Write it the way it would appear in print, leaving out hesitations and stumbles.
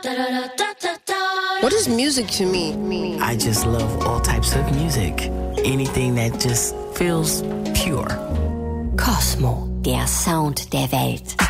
What is music to me? I just love all types of music. Anything that just feels pure. Kosmo, der Sound der Welt.